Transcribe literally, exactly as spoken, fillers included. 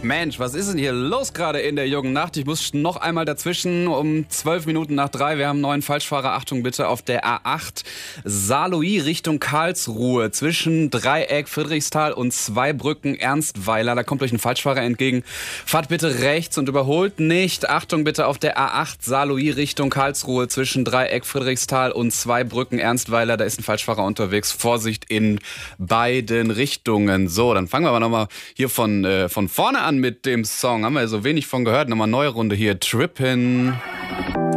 Mensch, was ist denn hier los gerade in der jungen Nacht? Ich muss noch einmal dazwischen um zwölf Minuten nach drei. Wir haben einen neuen Falschfahrer. Achtung bitte auf der A acht. Saarlouis Richtung Karlsruhe. Zwischen Dreieck Friedrichsthal und Zweibrücken Ernstweiler. Da kommt euch ein Falschfahrer entgegen. Fahrt bitte rechts und überholt nicht. Achtung bitte auf der A acht. Saarlouis Richtung Karlsruhe. Zwischen Dreieck Friedrichsthal und Zweibrücken Ernstweiler. Da ist ein Falschfahrer unterwegs. Vorsicht in beiden Richtungen. So, dann fangen wir aber nochmal hier von, äh, von vorne an mit dem Song. Haben wir so wenig von gehört. Nochmal neue Runde hier. Trippin'.